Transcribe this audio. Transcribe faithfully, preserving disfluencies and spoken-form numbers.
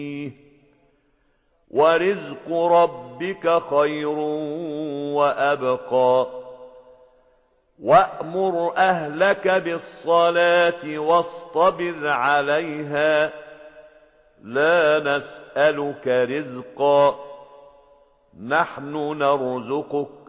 ورزق ربك خير وأبقى وأمر أهلك بالصلاة واصطبر عليها لا نسألك رزقا نحن نرزقك